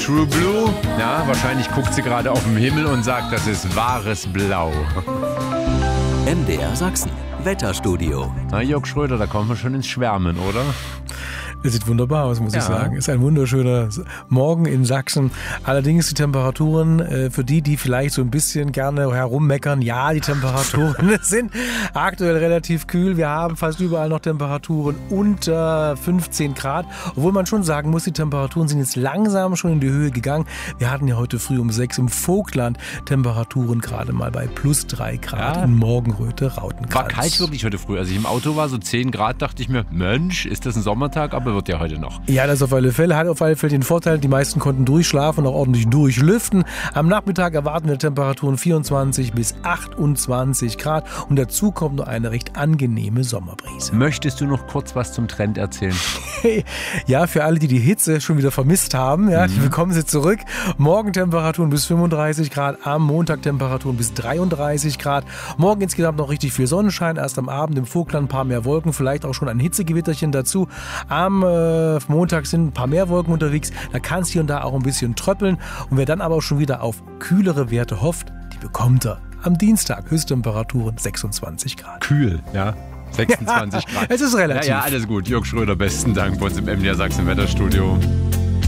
True Blue? Ja, wahrscheinlich guckt sie gerade auf den Himmel und sagt, das ist wahres Blau. MDR Sachsen, Wetterstudio. Na, Jörg Schröder, da kommen wir schon ins Schwärmen, oder? Es sieht wunderbar aus, muss ich sagen. Ist ein wunderschöner Morgen in Sachsen. Allerdings die Temperaturen, für die vielleicht so ein bisschen gerne herummeckern, ja, die Temperaturen sind aktuell relativ kühl. Wir haben fast überall noch Temperaturen unter 15 Grad. Obwohl man schon sagen muss, die Temperaturen sind jetzt langsam schon in die Höhe gegangen. Wir hatten ja heute früh um 6 im Vogtland Temperaturen gerade mal bei plus 3 Grad in Morgenröte, Rautenkranz. War kalt wirklich heute früh. Als ich im Auto war, so 10 Grad, dachte ich mir, Mensch, ist das ein Sommertag? Aber wird ja heute noch. Ja, das auf alle Fälle. Hat auf alle Fälle den Vorteil, die meisten konnten durchschlafen und auch ordentlich durchlüften. Am Nachmittag erwarten wir Temperaturen 24 bis 28 Grad und dazu kommt noch eine recht angenehme Sommerbrise. Möchtest du noch kurz was zum Trend erzählen? Ja, für alle, die die Hitze schon wieder vermisst haben, die bekommen sie zurück. Morgen Temperaturen bis 35 Grad, am Montag Temperaturen bis 33 Grad. Morgen insgesamt noch richtig viel Sonnenschein, erst am Abend im Vogtland ein paar mehr Wolken, vielleicht auch schon ein Hitzegewitterchen dazu. Am Montag sind ein paar mehr Wolken unterwegs, da kann es hier und da auch ein bisschen tröppeln. Und wer dann aber schon wieder auf kühlere Werte hofft, die bekommt er am Dienstag. Höchsttemperaturen 26 Grad. Kühl, ja. 26 Grad. Es ist relativ. Ja, alles gut. Jörg Schröder, besten Dank bei uns im MDR Sachsen Wetterstudio.